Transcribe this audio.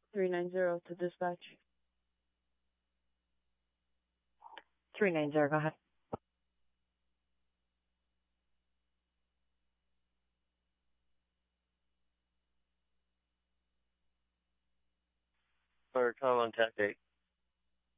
390 to dispatch. 390, go ahead. Or call on tap date.